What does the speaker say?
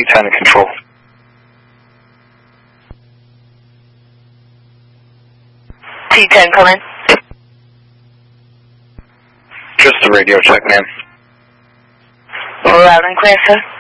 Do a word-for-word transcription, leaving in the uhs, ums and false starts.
T ten to control. T ten, come in. Just the radio check, man. Loud and clear, sir.